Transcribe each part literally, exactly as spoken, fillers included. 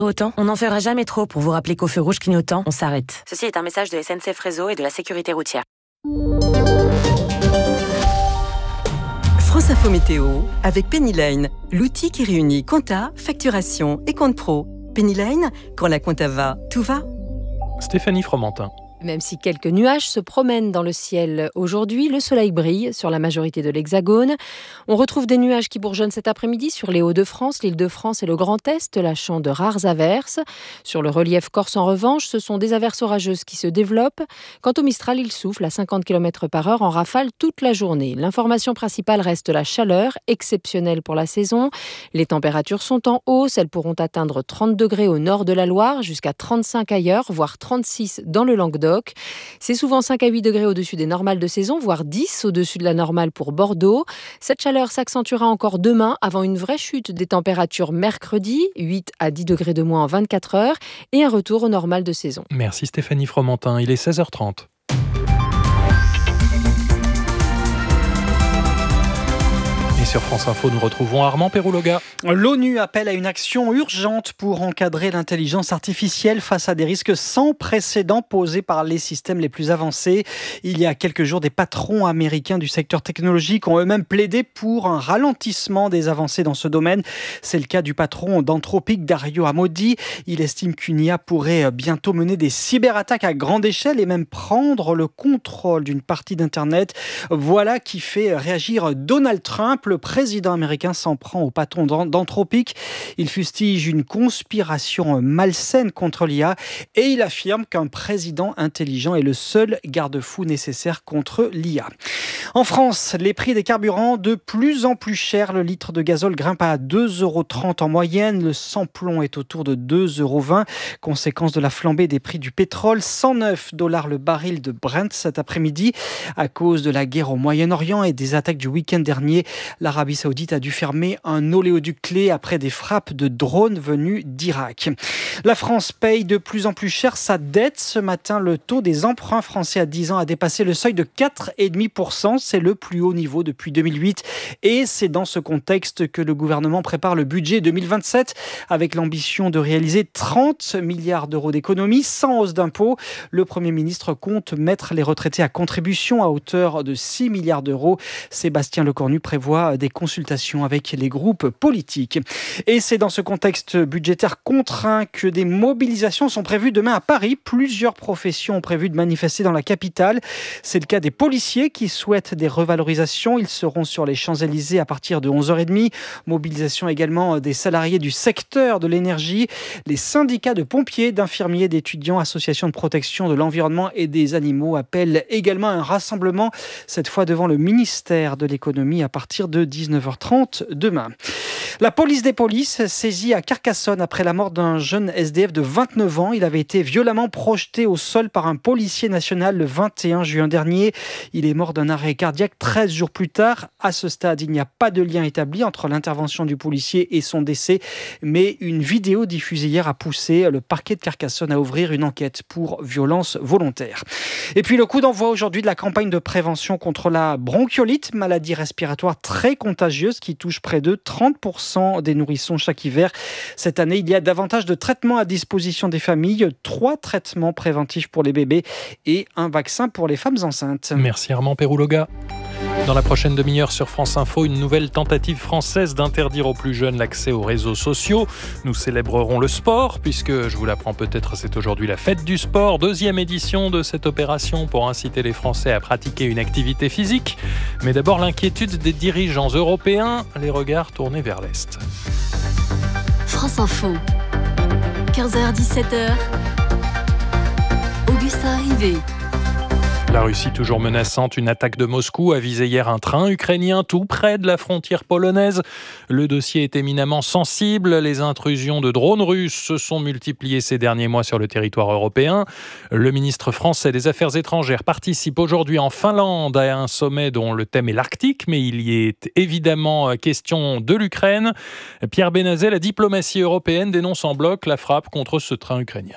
Autant, on n'en fera jamais trop pour vous rappeler qu'au feu rouge clignotant, on s'arrête. Ceci est un message de S N C F Réseau et de la sécurité routière. France Info Météo avec Pennyline, l'outil qui réunit compta, facturation et compte pro. Pennyline, quand la compta va, tout va. Stéphanie Fromentin. Même si quelques nuages se promènent dans le ciel aujourd'hui, le soleil brille sur la majorité de l'Hexagone. On retrouve des nuages qui bourgeonnent cet après-midi sur les Hauts-de-France, l'Île-de-France et le Grand Est, lâchant de rares averses. Sur le relief corse, en revanche, ce sont des averses orageuses qui se développent. Quant au Mistral, il souffle à cinquante kilomètres par heure en rafale toute la journée. L'information principale reste la chaleur, exceptionnelle pour la saison. Les températures sont en hausse. Elles pourront atteindre trente degrés au nord de la Loire, jusqu'à trente-cinq ailleurs, voire trente-six dans le Languedoc. C'est souvent cinq à huit degrés au-dessus des normales de saison, voire dix au-dessus de la normale pour Bordeaux. Cette chaleur s'accentuera encore demain avant une vraie chute des températures mercredi, huit à dix degrés de moins en vingt-quatre heures et un retour aux normales de saison. Merci Stéphanie Fromentin, il est seize heures trente. Et sur France Info, nous retrouvons Armand Pérouloga. L'ONU appelle à une action urgente pour encadrer l'intelligence artificielle face à des risques sans précédent posés par les systèmes les plus avancés. Il y a quelques jours, des patrons américains du secteur technologique ont eux-mêmes plaidé pour un ralentissement des avancées dans ce domaine. C'est le cas du patron d'Anthropic, Dario Amodei. Il estime qu'une I A pourrait bientôt mener des cyberattaques à grande échelle et même prendre le contrôle d'une partie d'Internet. Voilà qui fait réagir Donald Trump. Le président américain s'en prend au patron d'Anthropic. Il fustige une conspiration malsaine contre l'I A et il affirme qu'un président intelligent est le seul garde-fou nécessaire contre l'I A. En France, les prix des carburants de plus en plus chers. Le litre de gazole grimpe à deux euros trente en moyenne. Le sans-plomb est autour de deux euros vingt. Conséquence de la flambée des prix du pétrole. cent neuf dollars le baril de Brent cet après-midi. À cause de la guerre au Moyen-Orient et des attaques du week-end dernier, l'Arabie Saoudite a dû fermer un oléoduc clé après des frappes de drones venus d'Irak. La France paye de plus en plus cher sa dette. Ce matin, le taux des emprunts français à dix ans a dépassé le seuil de quatre virgule cinq pour cent. C'est le plus haut niveau depuis deux mille huit. Et c'est dans ce contexte que le gouvernement prépare le budget deux mille vingt-sept avec l'ambition de réaliser trente milliards d'euros d'économies sans hausse d'impôts. Le Premier ministre compte mettre les retraités à contribution à hauteur de six milliards d'euros. Sébastien Lecornu prévoit des consultations avec les groupes politiques. Et c'est dans ce contexte budgétaire contraint que des mobilisations sont prévues demain à Paris. Plusieurs professions ont prévu de manifester dans la capitale. C'est le cas des policiers qui souhaitent des revalorisations. Ils seront sur les Champs-Élysées à partir de onze heures trente. Mobilisation également des salariés du secteur de l'énergie. Les syndicats de pompiers, d'infirmiers, d'étudiants, associations de protection de l'environnement et des animaux appellent également un rassemblement, cette fois devant le ministère de l'économie à partir de dix-neuf heures trente demain. La police des polices saisie à Carcassonne après la mort d'un jeune S D F de vingt-neuf ans. Il avait été violemment projeté au sol par un policier national le vingt et un juin dernier. Il est mort d'un arrêt cardiaque treize jours plus tard. À ce stade, il n'y a pas de lien établi entre l'intervention du policier et son décès, mais une vidéo diffusée hier a poussé le parquet de Carcassonne à ouvrir une enquête pour violence volontaire. Et puis le coup d'envoi aujourd'hui de la campagne de prévention contre la bronchiolite, maladie respiratoire très contagieuse qui touche près de trente pour cent des nourrissons chaque hiver. Cette année, il y a davantage de traitements à disposition des familles, trois traitements préventifs pour les bébés et un vaccin pour les femmes enceintes. Merci Armand Pérouloga. Dans la prochaine demi-heure sur France Info, une nouvelle tentative française d'interdire aux plus jeunes l'accès aux réseaux sociaux. Nous célébrerons le sport, puisque, je vous l'apprends peut-être, c'est aujourd'hui la fête du sport. Deuxième édition de cette opération pour inciter les Français à pratiquer une activité physique. Mais d'abord, l'inquiétude des dirigeants européens, les regards tournés vers l'Est. France Info, quinze heures dix-sept heures, Augustin Rivet. La Russie toujours menaçante, une attaque de Moscou a visé hier un train ukrainien tout près de la frontière polonaise. Le dossier est éminemment sensible. Les intrusions de drones russes se sont multipliées ces derniers mois sur le territoire européen. Le ministre français des Affaires étrangères participe aujourd'hui en Finlande à un sommet dont le thème est l'Arctique, mais il y est évidemment question de l'Ukraine. Pierre Benazet, la diplomatie européenne dénonce en bloc la frappe contre ce train ukrainien.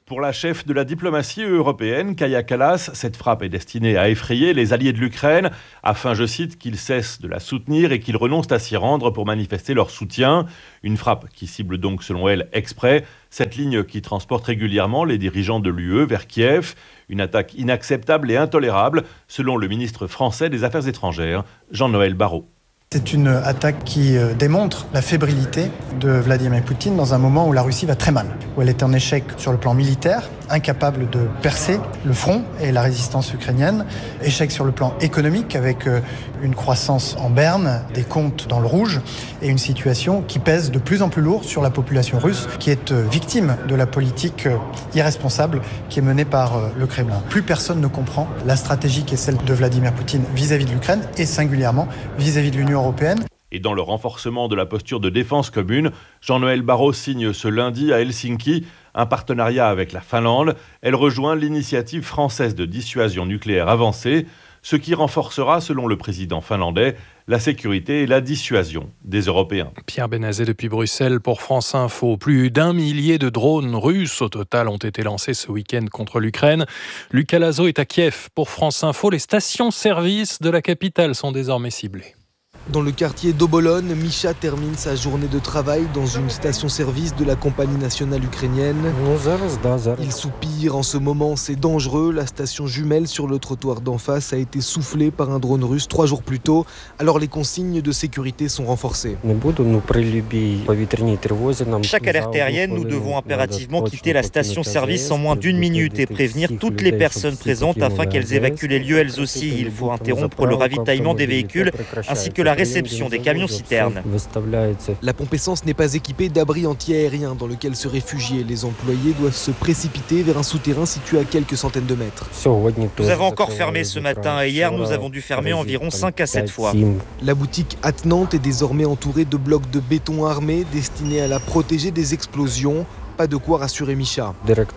Pour la chef de la diplomatie européenne, Kaja Kallas, cette frappe est destinée à effrayer les alliés de l'Ukraine, afin, je cite, qu'ils cessent de la soutenir et qu'ils renoncent à s'y rendre pour manifester leur soutien. Une frappe qui cible donc, selon elle, exprès cette ligne qui transporte régulièrement les dirigeants de l'U E vers Kiev. Une attaque inacceptable et intolérable, selon le ministre français des Affaires étrangères, Jean-Noël Barrot. C'est une attaque qui démontre la fébrilité de Vladimir Poutine dans un moment où la Russie va très mal, où elle est en échec sur le plan militaire, incapable de percer le front et la résistance ukrainienne, échec sur le plan économique avec une croissance en berne, des comptes dans le rouge et une situation qui pèse de plus en plus lourd sur la population russe qui est victime de la politique irresponsable qui est menée par le Kremlin. Plus personne ne comprend la stratégie qui est celle de Vladimir Poutine vis-à-vis de l'Ukraine et singulièrement vis-à-vis de l'Union européenne. Et dans le renforcement de la posture de défense commune, Jean-Noël Barrot signe ce lundi à Helsinki un partenariat avec la Finlande. Elle rejoint l'initiative française de dissuasion nucléaire avancée, ce qui renforcera, selon le président finlandais, la sécurité et la dissuasion des Européens. Pierre Benazet depuis Bruxelles pour France Info. Plus d'un millier de drones russes au total ont été lancés ce week-end contre l'Ukraine. Lucas Lazo est à Kiev pour France Info. Les stations-service de la capitale sont désormais ciblées. Dans le quartier d'Obolon, Misha termine sa journée de travail dans une station-service de la compagnie nationale ukrainienne. Il soupire en ce moment, c'est dangereux. La station jumelle sur le trottoir d'en face a été soufflée par un drone russe trois jours plus tôt. Alors les consignes de sécurité sont renforcées. Chaque alerte aérienne, nous devons impérativement quitter la station-service en moins d'une minute et prévenir toutes les personnes présentes afin qu'elles évacuent les lieux elles aussi. Il faut interrompre le ravitaillement des véhicules ainsi que la réception des camions-citernes. La pompe essence n'est pas équipée d'abris anti-aériens dans lequel se réfugier. Les employés doivent se précipiter vers un souterrain situé à quelques centaines de mètres. Nous avons encore fermé ce matin et hier nous avons dû fermer environ cinq à sept fois. La boutique attenante est désormais entourée de blocs de béton armés destinés à la protéger des explosions. Pas de quoi rassurer Misha.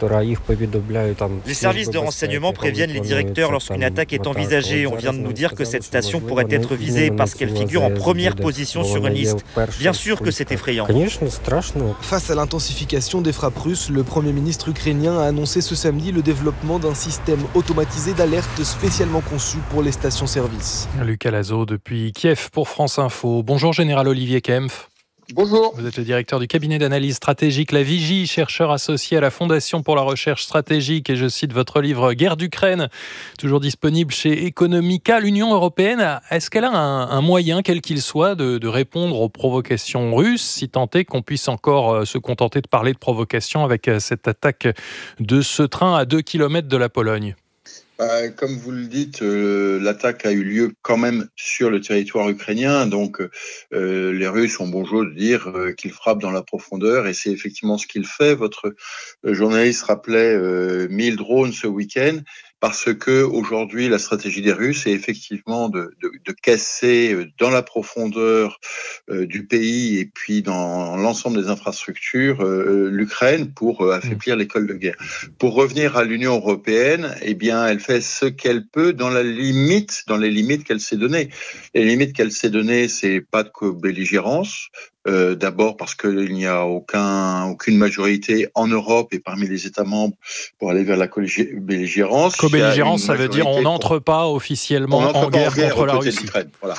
Les services de renseignement préviennent les directeurs lorsqu'une attaque est envisagée. On vient de nous dire que cette station pourrait être visée parce qu'elle figure en première position sur une liste. Bien sûr que c'est effrayant. Face à l'intensification des frappes russes, le Premier ministre ukrainien a annoncé ce samedi le développement d'un système automatisé d'alerte spécialement conçu pour les stations-service. Lucas Lazo depuis Kiev pour France Info. Bonjour Général Olivier Kempf. Bonjour. Vous êtes le directeur du cabinet d'analyse stratégique La Vigie, chercheur associé à la Fondation pour la recherche stratégique et je cite votre livre Guerre d'Ukraine, toujours disponible chez Economica. L'Union européenne, est-ce qu'elle a un, un moyen, quel qu'il soit, de, de répondre aux provocations russes, si tant est qu'on puisse encore se contenter de parler de provocation avec cette attaque de ce train à deux kilomètres de la Pologne ? Euh, comme vous le dites, euh, l'attaque a eu lieu quand même sur le territoire ukrainien, donc euh, les Russes ont bon jeu de dire euh, qu'ils frappent dans la profondeur, et c'est effectivement ce qu'ils font. Votre euh, journaliste rappelait euh, mille drones ce week-end, parce que aujourd'hui la stratégie des Russes est effectivement de, de, de casser dans la profondeur euh, du pays et puis dans l'ensemble des infrastructures euh, l'Ukraine pour euh, affaiblir l'école de guerre. Pour revenir à l'Union européenne, eh bien elle fait ce qu'elle peut dans la limite, dans les limites qu'elle s'est données. Les limites qu'elle s'est données, c'est pas de co-belligérance. Euh, d'abord parce qu'il n'y a aucun, aucune majorité en Europe et parmi les États membres pour aller vers la co-belligérance. Co-belligérance, ça veut dire on n'entre pour... pas officiellement en, en guerre, guerre contre la Russie. Voilà.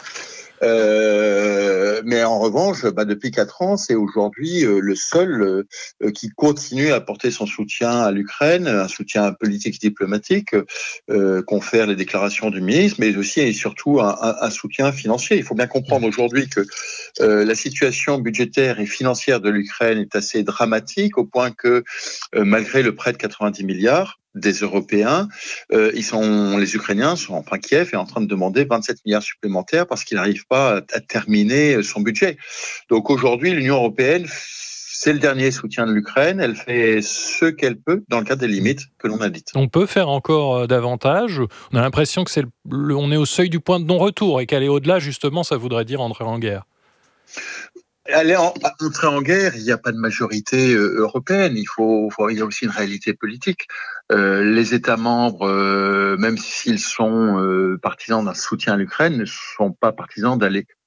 Euh, mais en revanche, bah, depuis quatre ans, c'est aujourd'hui euh, le seul euh, qui continue à apporter son soutien à l'Ukraine, un soutien politique et diplomatique, euh, confère les déclarations du ministre, mais aussi et surtout un, un, un soutien financier. Il faut bien comprendre aujourd'hui que euh, la situation budgétaire et financière de l'Ukraine est assez dramatique, au point que euh, malgré le prêt de quatre-vingt-dix milliards, des Européens, euh, ils sont, les Ukrainiens sont, enfin Kiev est en train de demander vingt-sept milliards supplémentaires parce qu'il n'arrive pas à, à terminer son budget. Donc aujourd'hui, l'Union européenne, c'est le dernier soutien de l'Ukraine. Elle fait ce qu'elle peut dans le cadre des limites que l'on a dites. On peut faire encore davantage. On a l'impression que c'est le, on est au seuil du point de non-retour et qu'aller au-delà, justement, ça voudrait dire entrer en guerre. Aller en, entrer en guerre, il n'y a pas de majorité euh, européenne. Il faut, faut, il y a aussi une réalité politique. Euh, les États membres, euh, même s'ils sont euh, partisans d'un soutien à l'Ukraine, ne sont pas partisans d'aller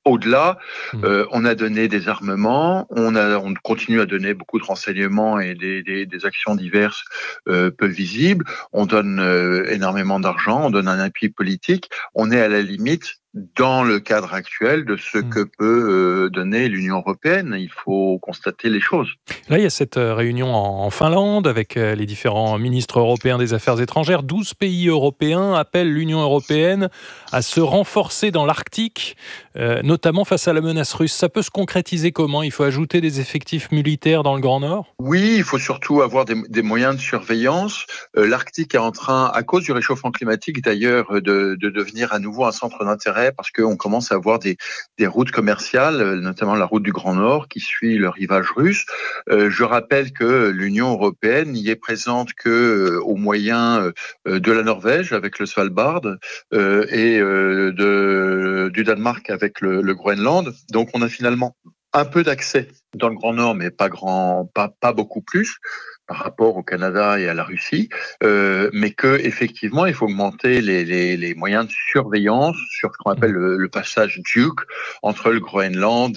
au-delà. Mmh. Euh, on a donné des armements, on, a, on continue à donner beaucoup de renseignements et des, des, des actions diverses euh, peu visibles. On donne euh, énormément d'argent, on donne un appui politique. On est à la limite dans le cadre actuel de ce mmh. que peut euh, donner l'Union européenne. Il faut constater les choses. Là, il y a cette réunion en Finlande avec les différents ministres européens des Affaires étrangères. douze pays européens appellent l'Union européenne à se renforcer dans l'Arctique, euh, notamment face à la menace russe. Ça peut se concrétiser comment ? Il faut ajouter des effectifs militaires dans le Grand Nord ? Oui, il faut surtout avoir des, des moyens de surveillance. Euh, L'Arctique est en train, à cause du réchauffement climatique d'ailleurs, de, de devenir à nouveau un centre d'intérêt parce qu'on commence à avoir des, des routes commerciales, notamment la route du Grand Nord qui suit le rivage russe. Euh, je rappelle que l'Union européenne n'y est présente que euh, au moyen euh, de la Norvège avec le Svalbard euh, et euh, de, du Danemark avec le, le Groenland. Donc on a finalement un peu d'accès dans le Grand Nord, mais pas grand, pas pas beaucoup plus par rapport au Canada et à la Russie, euh, mais que effectivement il faut augmenter les, les, les moyens de surveillance sur ce qu'on appelle le, le passage Duke entre le Groenland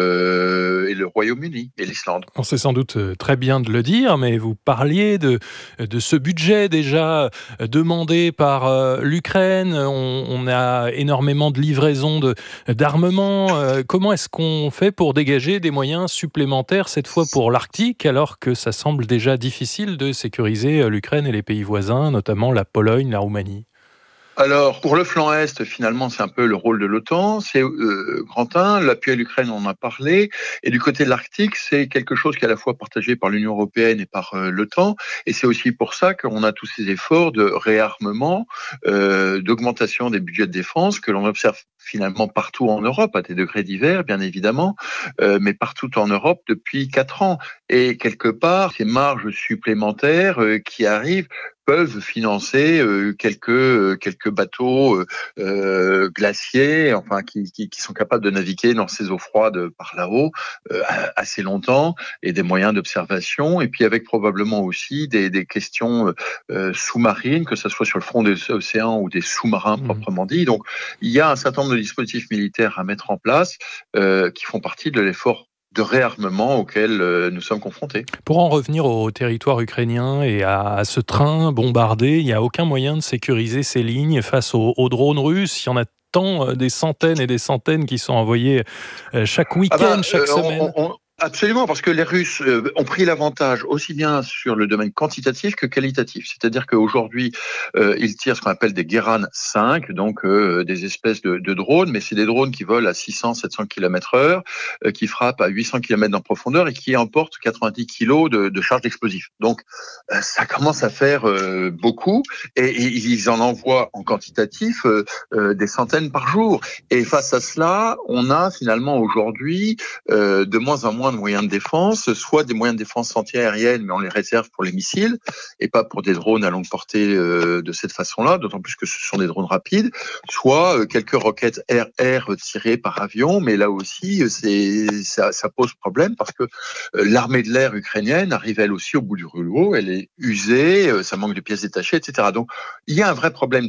euh, et le Royaume-Uni et l'Islande. On sait sans doute très bien de le dire, mais vous parliez de de ce budget déjà demandé par euh, l'Ukraine. On, on a énormément de livraisons de d'armements. Euh, comment est-ce qu'on fait pour dégager des moyens supplémentaires cette fois pour l'Arctique, alors que ça semble déjà difficile de sécuriser l'Ukraine et les pays voisins, notamment la Pologne, la Roumanie? Alors, pour le flanc Est, finalement, c'est un peu le rôle de l'OTAN. C'est euh, grand un, l'appui à l'Ukraine, on en a parlé. Et du côté de l'Arctique, c'est quelque chose qui est à la fois partagé par l'Union européenne et par euh, l'OTAN. Et c'est aussi pour ça qu'on a tous ces efforts de réarmement, euh, d'augmentation des budgets de défense que l'on observe finalement partout en Europe, à des degrés divers, bien évidemment, euh, mais partout en Europe depuis quatre ans. Et quelque part, ces marges supplémentaires euh, qui arrivent peuvent financer euh, quelques euh, quelques bateaux euh, euh, glaciers, enfin qui, qui qui sont capables de naviguer dans ces eaux froides par là-haut euh, assez longtemps, et des moyens d'observation, et puis avec probablement aussi des des questions euh, sous-marines, que ce soit sur le front des océans ou des sous-marins mmh. proprement dit. Donc il y a un certain nombre de dispositifs militaires à mettre en place euh, qui font partie de l'effort de réarmement auquel euh, nous sommes confrontés. Pour en revenir au territoire ukrainien et à, à ce train bombardé, il n'y a aucun moyen de sécuriser ces lignes face aux, aux drones russes. Il y en a tant, euh, des centaines et des centaines qui sont envoyés euh, chaque week-end, ah bah, chaque euh, semaine. On, on... Absolument, parce que les Russes euh, ont pris l'avantage aussi bien sur le domaine quantitatif que qualitatif. C'est-à-dire qu'aujourd'hui, euh, ils tirent ce qu'on appelle des Guéran cinq, donc euh, des espèces de, de drones, mais c'est des drones qui volent à six cents à sept cents kilomètres heure, euh, qui frappent à huit cents kilomètres en profondeur et qui emportent quatre-vingt-dix kilos de, de charge d'explosifs. Donc, euh, ça commence à faire euh, beaucoup, et, et ils en envoient en quantitatif euh, euh, des centaines par jour. Et face à cela, on a finalement aujourd'hui euh, de moins en moins de moyens de défense, soit des moyens de défense anti-aérienne, mais on les réserve pour les missiles et pas pour des drones à longue portée euh, de cette façon-là, d'autant plus que ce sont des drones rapides, soit euh, quelques roquettes air-air tirées par avion, mais là aussi, c'est, ça, ça pose problème parce que euh, l'armée de l'air ukrainienne arrive elle aussi au bout du rouleau, elle est usée, euh, ça manque de pièces détachées, et cetera. Donc, il y a un vrai problème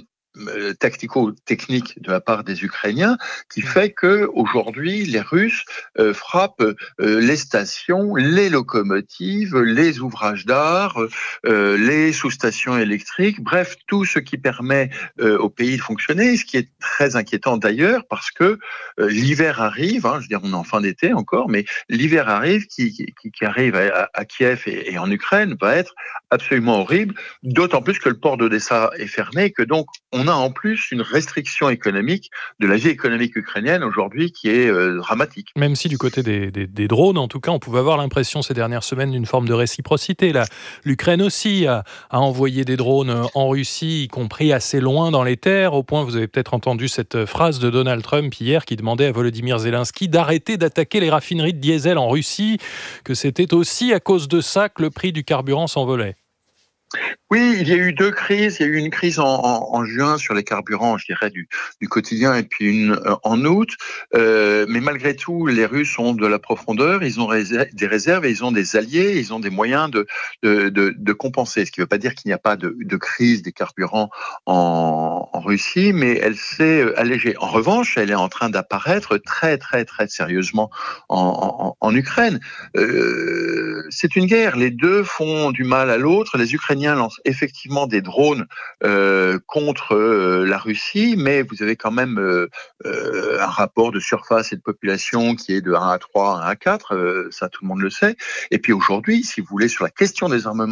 tactico-technique de la part des Ukrainiens qui fait que aujourd'hui les Russes euh, frappent euh, les stations, les locomotives, les ouvrages d'art, euh, les sous-stations électriques, bref tout ce qui permet euh, au pays de fonctionner, ce qui est très inquiétant d'ailleurs parce que euh, l'hiver arrive, hein, je veux dire on est en fin d'été encore, mais l'hiver arrive qui, qui, qui arrive à, à Kiev et, et en Ukraine va être absolument horrible, d'autant plus que le port d'Odessa est fermé, que donc on On a en plus une restriction économique de la vie économique ukrainienne aujourd'hui qui est euh, dramatique. Même si du côté des, des, des drones, en tout cas, on pouvait avoir l'impression ces dernières semaines d'une forme de réciprocité. Là, l'Ukraine aussi a, a envoyé des drones en Russie, y compris assez loin dans les terres, au point, vous avez peut-être entendu cette phrase de Donald Trump hier qui demandait à Volodymyr Zelensky d'arrêter d'attaquer les raffineries de diesel en Russie, que c'était aussi à cause de ça que le prix du carburant s'envolait. Oui, il y a eu deux crises. Il y a eu une crise en, en, en juin sur les carburants, je dirais, du, du quotidien, et puis une euh, en août. Euh, mais malgré tout, les Russes ont de la profondeur, ils ont réser- des réserves et ils ont des alliés, ils ont des moyens de, de, de, de compenser. Ce qui ne veut pas dire qu'il n'y a pas de, de crise des carburants en, en Russie, mais elle s'est allégée. En revanche, elle est en train d'apparaître très, très, très sérieusement en, en, en Ukraine. Euh, c'est une guerre. Les deux font du mal à l'autre. Les Ukrainiens lancent effectivement des drones euh, contre euh, la Russie, mais vous avez quand même euh, euh, un rapport de surface et de population qui est de un à trois, un à quatre, euh, ça tout le monde le sait. Et puis aujourd'hui, si vous voulez, sur la question des armements,